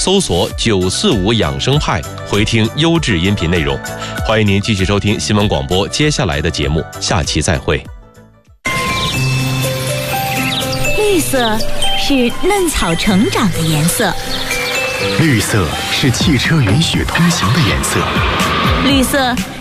搜索945养生派，回听优质音频内容。欢迎您继续收听新闻广播接下来的节目，下期再会。 绿色是嫩草成长的颜色， 绿色是汽车允许通行的颜色， 绿色